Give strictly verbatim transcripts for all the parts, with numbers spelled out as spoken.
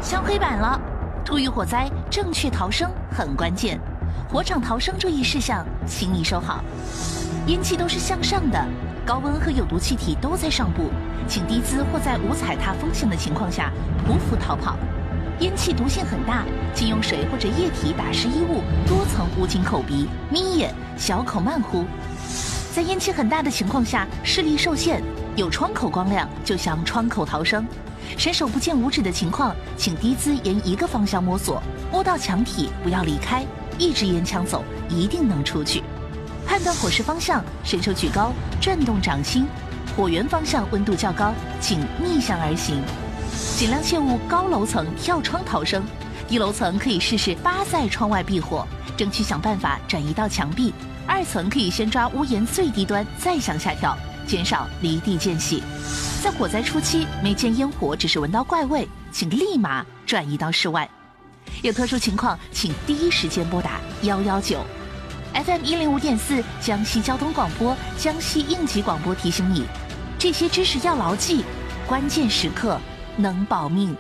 镶黑板了。突遇火灾，正确逃生很关键。火场逃生注意事项，请你收好。烟气都是向上的，高温和有毒气体都在上部，请低姿或在无踩踏风险的情况下匍匐逃跑。烟气毒性很大，请用水或者液体打湿衣物，多层捂紧口鼻，眯眼，小口慢呼。在烟气很大的情况下，视力受限，有窗口光亮就向窗口逃生。伸手不见五指的情况，请低姿沿一个方向摸索，摸到墙体不要离开，一支烟枪走，一定能出去。判断火势方向，伸手举高，转动掌心。火源方向温度较高，请逆向而行。尽量切勿高楼层跳窗逃生，低楼层可以试试扒在窗外避火，争取想办法转移到墙壁。二层可以先抓屋檐最低端，再向下跳，减少离地间隙。在火灾初期，没见烟火，只是闻到怪味，请立马转移到室外。有特殊情况，请第一时间拨打一一九。F M 一零五点四江西交通广播、江西应急广播提醒你，这些知识要牢记，关键时刻能保命。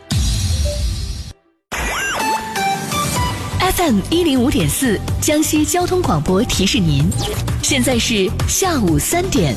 F M 一零五点四江西交通广播提示您，现在是下午三点。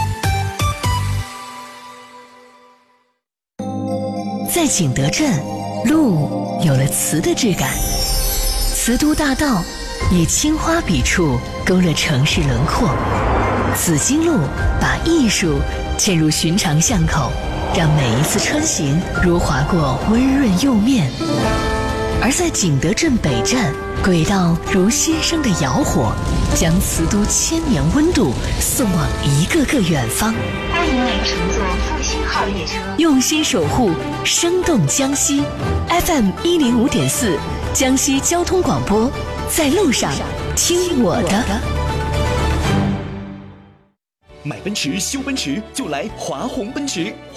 在景德镇，路有了瓷的质感，瓷都大道以青花笔触勾勒城市轮廓，紫金路把艺术嵌入寻常巷口，让每一次穿行如划过温润釉面。而在景德镇北站，轨道如新生的窑火，将瓷都千年温度送往一个个远方。 欢迎您乘坐复兴号列车， 用心守护生动江西。 F M 一零五点四江西交通广播，在路上听我的。 买奔驰修奔驰就来华宏奔驰。